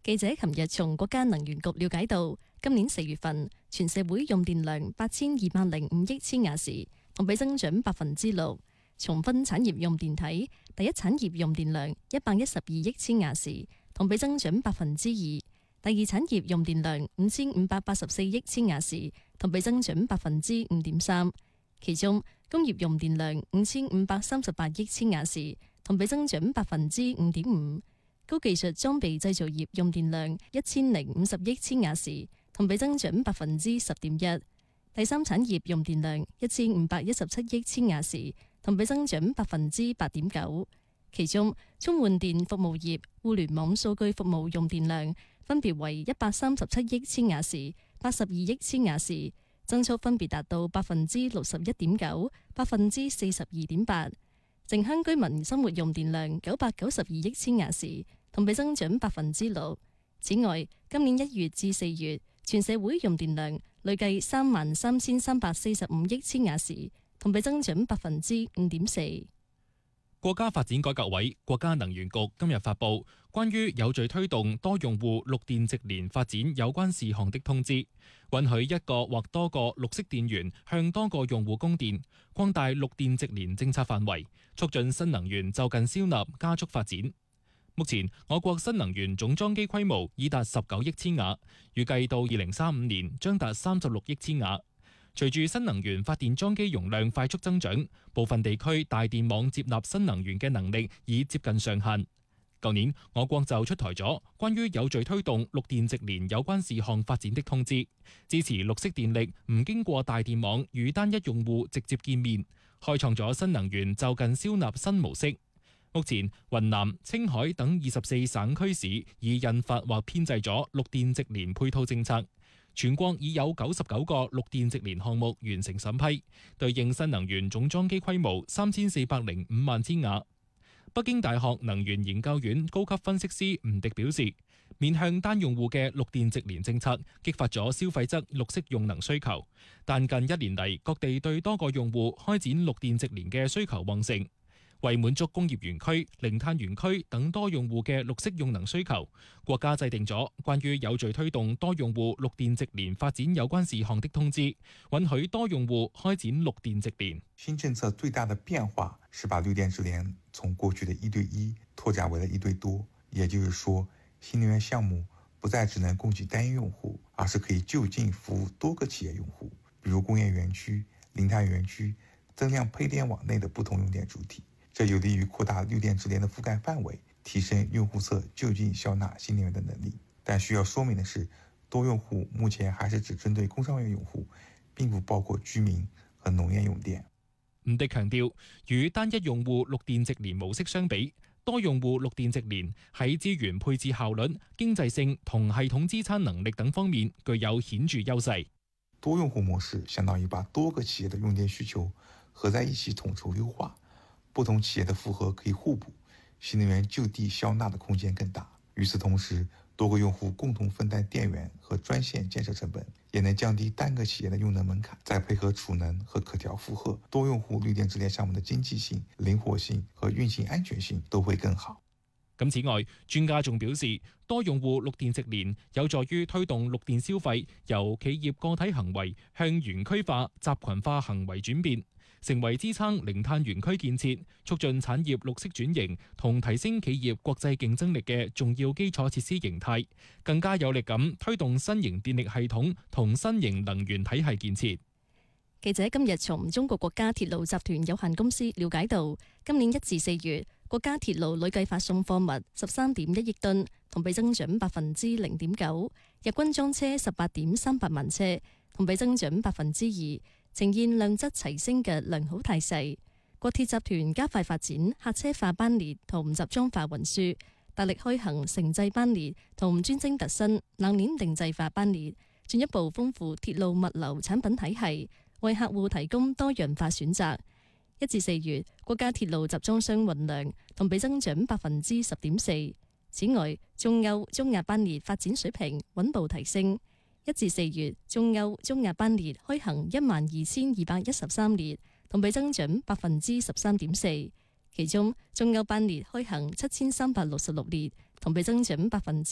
記者琴日從國家能源局了解到，今年4月份全社會用電量8205億千瓦時，同比增長6%。從分產業用電體，第一產業用電量112億千瓦時，同比增長2%；第二產業用電量5584億千瓦時，同比增長5.3%。其中工業用電量5538億千瓦時，同比增長5.5%。高技術裝備製造業用電量1050億千瓦時，同比增長10.1%。第三產業用電量1517億千瓦時，同比增長8.9%。其中充換電服務業、互聯網數據服務用電量分別為137億千瓦時、82億千瓦時，增速分別達到61.9%、42.8%。城鄉居民生活用電量992億千瓦時，同比增長6%。此外，今年1月至4月，全社會用電量累計33345億千瓦時，同比增長5.4%。 國家發展改革委、國家能源局今日發布關於有序推動多用戶綠電直連發展有關事項的通知，允許一個或多個綠色電源向多個用戶供電，擴大綠電直連政策範圍，促進新能源就近消納加速發展。目前，我國新能源總裝機規模已達19億千瓦，預計到2035年將達36億千瓦。隨住新能源發電裝機容量快速增長，部分地區大電網接納新能源嘅能力已接近上限。舊年，我國就出台咗關於有序推動綠電直連有關事項發展的通知，支持綠色電力唔經過大電網與單一用戶直接見面，開創咗新能源就近消納新模式。目前，雲南、青海等24省區市已印發或編製咗綠電直連配套政策。全國已有99個綠電直連項目完成審批，對應新能源總裝機規模3405萬千瓦。北京大學能源研究院高級分析師吳迪表示，面向單用戶嘅綠電直連政策激發咗消費者綠色用能需求，但近1年嚟，各地對多個用戶開展綠電直連嘅需求旺盛。為滿足工業園區、零碳園區等多用戶嘅綠色用能需求，國家制定咗關於有序推動多用戶綠電直連發展有關事項的通知，允許多用戶開展綠電直連。 新政策最大的變化是把綠電直連從過去的1對1拓展為了1對多，也就是說，新能源項目不再只能供給單一用戶，而是可以就近服務多個企業用戶，比如工業園區、零碳園區、增量配電網內的不同用電主體。這有利於擴大綠電直連的覆蓋範圍，提升用戶側就近消納新能源的能力。但需要說明的是，多用戶目前還是只針對工商業用戶，並不包括居民和農業用電。 吳迪強調，與單一用戶綠電直連模式相比，多用戶綠電直連喺資源配置效率、經濟性同系統支撐能力等方面具有顯著優勢。 多用戶模式相當於把多個企業的用電需求合在一起統籌優化。不同企業的負荷可以互補，新能源就地消納的空間更大。與此同時，多個用戶共同分擔電源和專線建設成本，也能降低單個企業的用能門檻。再配合儲能和可調負荷，多用戶綠電直連項目的經濟性、靈活性和運行安全性都會更好。 咁此外，專家仲表示，多用戶綠電直連有助於推動綠電消費由企業個體行為向園區化、集群化行為轉變，成為支撐零碳園區建設、促進產業綠色轉型同提升企業國際競爭力嘅重要基礎設施形態，更加有力咁推動新型電力系統同新型能源體系建設。 記者今日從中國國家鐵路集團有限公司了解到，今年1至4月，國家鐵路累計發送貨物13.1億噸，同比增長0.9%，日均裝車18.38萬車，同比增長2%，呈現量質齊升嘅良好態勢。國鐵集團加快發展客車化班列同集裝化運輸，大力開行城際班列同專精特新冷鏈定制化班列，進一步豐富鐵路物流產品體系，為客戶提供多樣化選擇。1至4月，國家鐵路集裝箱運量同比增長10.4%。此外，中歐、中亞班列發展水平穩步提升。1至4月，中歐、中亞班列開行12,213列，同比增長13.4%。其中，中歐班列開行7,366列，同比增長